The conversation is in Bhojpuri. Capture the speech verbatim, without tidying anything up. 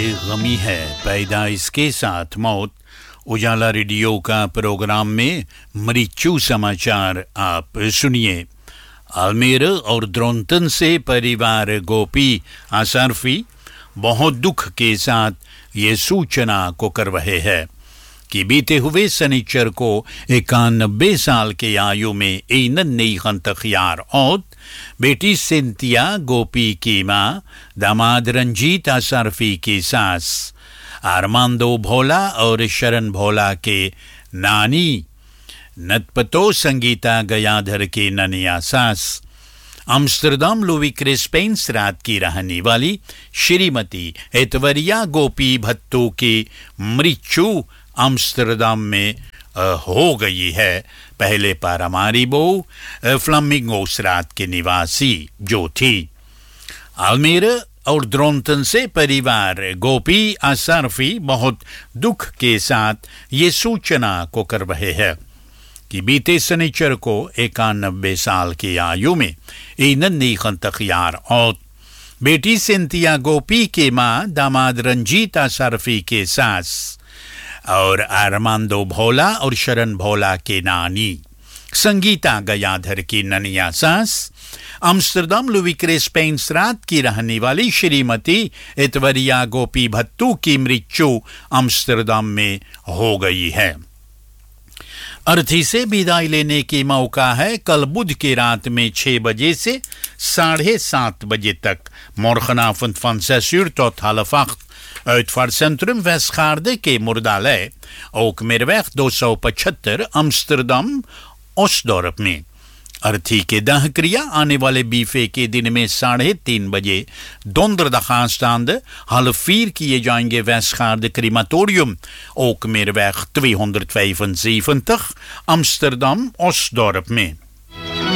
गमी है पैदाइश के साथ मौत। उजाला रेडियो का प्रोग्राम में मृत्यु समाचार आप सुनिए। आलमेर और द्रोंतन से परिवार गोपी आसारफी बहुत दुख के साथ ये सूचना को कर रहे हैं कि बीते हुए शनिचर को इक्यानबे साल के आयु में ईनन नई खंतखियार और बेटी सिंथिया गोपी की मां दामाद रंजीत आसारफी की सास आरमांदो भोला और शरण भोला के नानी नतपतो संगीता गयाधर की ननिया सास अम्स्टरडम लुई क्रिस्पेंस रात की रहने वाली श्रीमती एतवरिया गोपी भत्तू की मृत्यु अम्स्टरडम में हो गई है। पहले पारामारिबो फ्लामिंगोस रात के निवासी जो थी। आलमेर और द्रोंतन से परिवार गोपी आसारफी बहुत दुख के साथ ये सूचना को कर रहे हैं कि बीते शनिचर को इक्यानबे साल की आयु में ईनन खंतखियार और बेटी सिंथिया गोपी के मां दामाद रंजीत आसारफी के सास और आरमांदो भोला और शरण भोला के नानी संगीता गयाधर की ननिया सास अम्स्टरडम लुई क्रिस्पेंस रात की रहने वाली श्रीमती एतवरिया गोपी भत्तू की मृत्यु अम्स्टरडम में हो गई है। अर्थी से विदाई लेने की मौका है कल बुध की रात में छह बजे से साढ़े सात बजे तक Morgenavond van zes uur tot half acht Uitvaartcentrum Westgaarde के मुर्दालय ओकमेरweg दो सौ पचहत्तर अम्स्टरडम ओसडोर्प में। अर्थी के दाह क्रिया आने वाले बीफे के दिन में साढ़े तीन बजे donderdag half vier किए जाएंगे Westgaarde क्रीमाटोरियम ओकमेरweg tweehonderdvijfenzeventig अम्स्टरडम ओसडोर्प में।